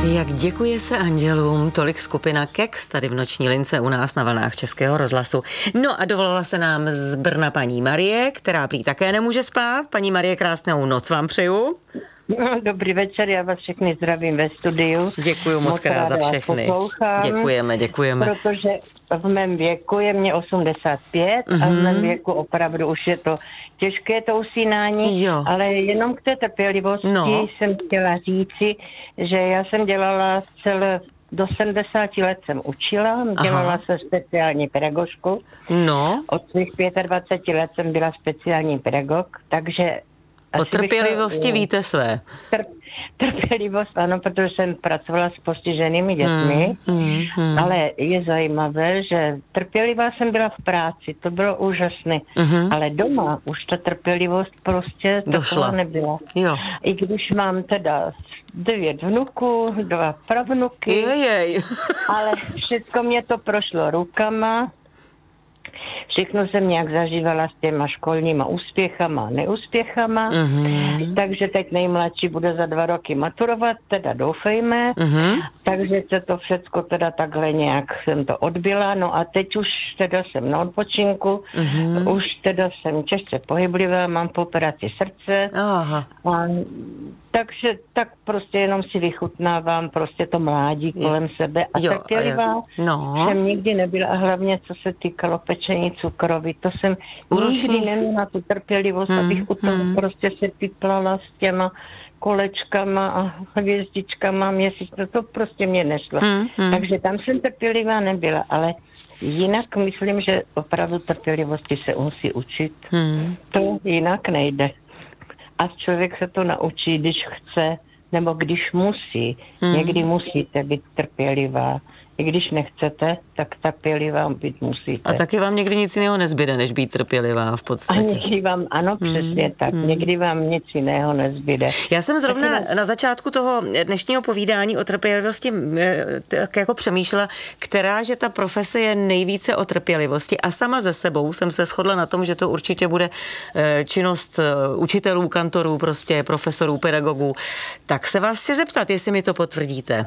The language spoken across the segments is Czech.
Jak děkuje se andělům, tolik skupina Kex tady v noční lince u nás na vlnách Českého rozhlasu. No a dovolala se nám z Brna paní Marie, která prý také nemůže spát. Paní Marie, krásnou noc vám přeju. No, dobrý večer, já vás všechny zdravím ve studiu. Děkuju moc krát za všechny. Děkujeme. Protože v mém věku je mě 85 a v mém věku opravdu už je to těžké to usínání, ale jenom k té trpělivosti jsem chtěla říci, že já jsem dělala do 70 let jsem učila, dělala jsem speciální pedagožku. Od svých 25 let jsem byla speciální pedagog, takže o trpělivosti víte své. Trpělivost, ano, protože jsem pracovala s postiženými dětmi, ale je zajímavé, že trpělivá jsem byla v práci, to bylo úžasné, ale doma už ta trpělivost prostě taková nebyla. I když mám teda 9 vnuků, 2 pravnuky, ale všechno mě to prošlo rukama. Všechno jsem nějak zažívala s těma školníma úspěchama a neúspěchama, takže teď nejmladší bude za 2 roky maturovat, teda doufejme, takže se to všecko teda takhle nějak jsem to odbyla, no a teď už teda jsem na odpočinku, už teda jsem těžce pohyblivá, mám po operaci srdce, takže tak prostě jenom si vychutnávám prostě to mládí kolem sebe a trpělivá jsem nikdy nebyla a hlavně co se týkalo pečení cukroví, to jsem nikdy neměla tu trpělivost, abych u toho prostě se piplala s těma kolečkama a hvězdičkama, to prostě mě nešlo. Takže tam jsem trpělivá nebyla, ale jinak myslím, že opravdu trpělivosti se musí učit. To jinak nejde. A člověk se to naučí, když chce, nebo když musí. Někdy musíte být trpělivá. I když nechcete, tak trpělivá být musíte. A taky vám někdy nic jiného nezbyde, než být trpělivá v podstatě. A někdy vám, ano, přesně tak. Někdy vám nic jiného nezbyde. Já jsem zrovna na začátku toho dnešního povídání o trpělivosti tak jako přemýšlela, která, že ta profese je nejvíce o trpělivosti a sama ze sebou jsem se shodla na tom, že to určitě bude činnost učitelů, kantorů, prostě profesorů, pedagogů. Tak se vás chci zeptat, jestli mi to potvrdíte.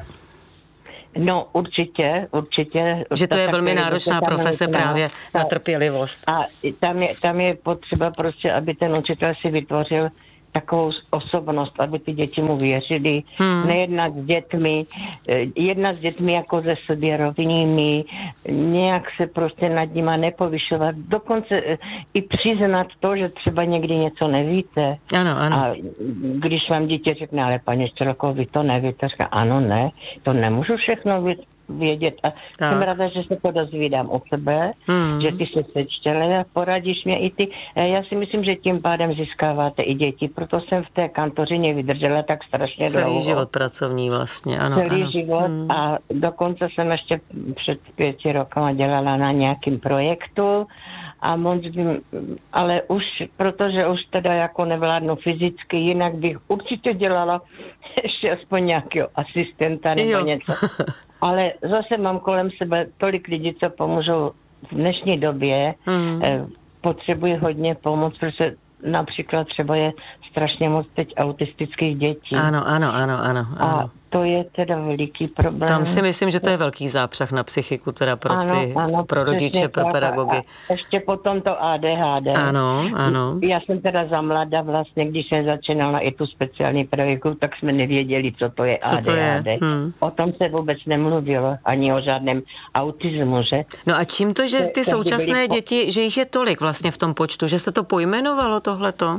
No určitě. Že to je velmi náročná profese právě na trpělivost. A tam je potřeba prostě, aby ten učitel si vytvořil takovou osobnost, aby ty děti mu věřili, nejednat s dětmi, jednat s dětmi jako se soběrovnými, nějak se prostě nad nima nepovyšovat, dokonce i přiznat to, že třeba někdy něco nevíte. Ano. A když vám dítě řekne, ale paní Štělko, vy to nevíte, říká, ano, ne, to nemůžu všechno vědět a jsem ráda, že se to dozvídám od sebe, že ty se sečtěle a poradíš mě i ty. Já si myslím, že tím pádem získáváte i děti, proto jsem v té kantořině vydržela tak strašně dlouho. Celý život pracovní vlastně, ano. Celý život a dokonce jsem ještě před 5 rokama dělala na nějakým projektu a moc bych, ale už, protože už teda jako nevládnu fyzicky, jinak bych určitě dělala ještě aspoň nějakého asistenta nebo něco. Ale zase mám kolem sebe tolik lidí, co pomůžou v dnešní době. Potřebuji hodně pomoc, protože například třeba je strašně moc teď autistických dětí. Ano. A to je teda veliký problém. Tam si myslím, že to je velký zápřah na psychiku, teda pro rodiče, pro pedagogy. A ještě potom to ADHD. Ano. Já jsem teda za mladá vlastně, když jsem začínala i tu speciální pedagogiku, tak jsme nevěděli, co to je ADHD. O tom se vůbec nemluvilo, ani o žádném autismu, že? No a čím to, že ty současné děti, že jich je tolik vlastně v tom počtu, že se to pojmenovalo tohleto?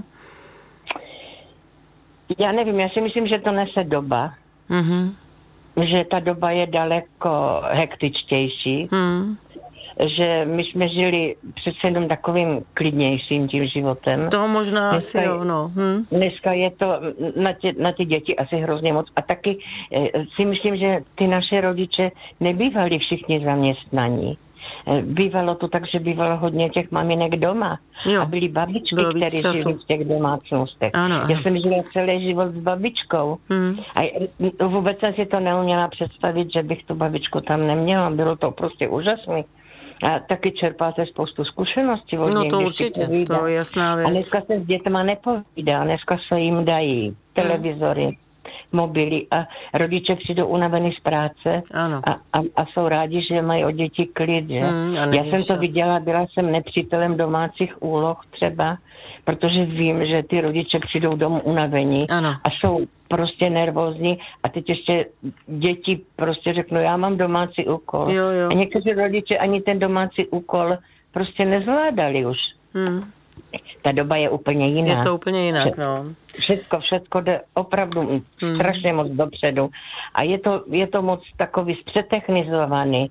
Já nevím, já si myslím, že to nese doba. Že ta doba je daleko hektičtější. Že my jsme žili přece jenom takovým klidnějším tím životem. To možná asi Dneska je to na ty děti asi hrozně moc. A taky si myslím, že ty naše rodiče nebývali všichni zaměstnaní. Bývalo to tak, že bývalo hodně těch maminek doma. A byly babičky, které žili v těch domácnostech. Já jsem žila celý život s babičkou. A vůbec jsem si to neuměla představit, že bych tu babičku tam neměla. Bylo to prostě úžasné. A taky čerpáte spoustu zkušeností. No to určitě, to je jasná věc. A dneska se s dětma nepovídá, dneska se jim dají televizory, mobily a rodiče přijdou unavený z práce a jsou rádi, že mají o děti klid. Že? Já jsem to viděla, byla jsem nepřítelem domácích úloh třeba, protože vím, že ty rodiče přijdou domů unavení a jsou prostě nervózní a teď ještě děti prostě řeknou, já mám domácí úkol. Jo. A někteří rodiče ani ten domácí úkol prostě nezvládali už. Ta doba je úplně jiná. Je to úplně jinak, no. Všechno jde opravdu strašně moc dopředu. A je to moc takový zpřetechnizovaný.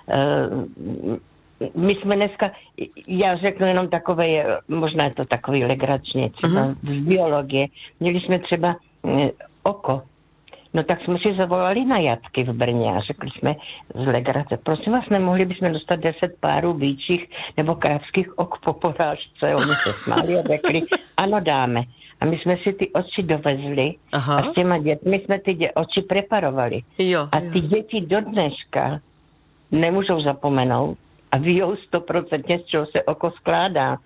My jsme dneska, já řeknu jenom takové, možná je to takový legračně, třeba z biologie. Měli jsme třeba oko. No tak jsme si zavolali na jatky v Brně a řekli jsme z legrace, prosím vás, nemohli bychom dostat 10 párů býčích nebo kravských ok po porážce. Oni se smáli a řekli, ano, dáme. A my jsme si ty oči dovezli a s těma dětmi jsme ty oči preparovali. A ty děti do dneška nemůžou zapomenout a víjou 100%, z čeho se oko skládá.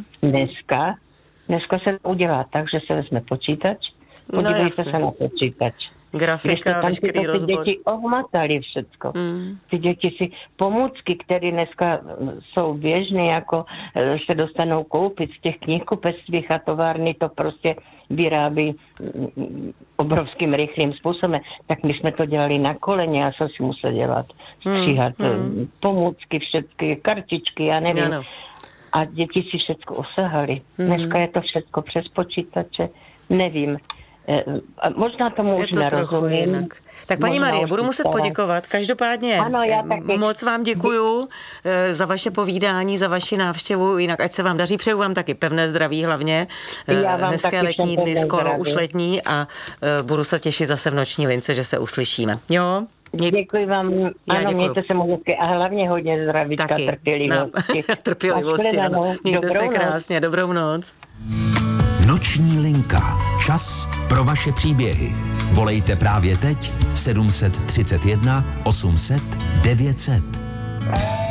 Dneska se to udělá tak, že se vezme počítač, podívejte se na počítač. Grafika, veškerý rozbor. Ty děti ohmatali všecko. Ty děti si pomůcky, které dneska jsou běžné, jako se dostanou koupit z těch knihkupectvích a továrny, to prostě vyrábí obrovským rychlým způsobem. Tak my jsme to dělali na koleně, já jsem si musel dělat, stříhat pomůcky, všechny kartičky, já nevím. A děti si všecko osahali. Dneska je to všecko přes počítače, nevím. Možná tomu už nerozumím. Tak paní Marie, budu muset poděkovat. Každopádně moc vám děkuju za vaše povídání, za vaši návštěvu, jinak ať se vám daří, přeju vám taky pevné zdraví hlavně. Hezké letní dny, skoro už letní a budu se těšit zase v noční lince, že se uslyšíme. Jo? Děkuji vám. Ano, mějte se moc hezky a hlavně hodně zdravíčka, trpělivosti. Trpělivosti, ano. Mějte se krásně, dobrou noc. Noční linka. Čas pro vaše příběhy. Volejte právě teď 731 800 900.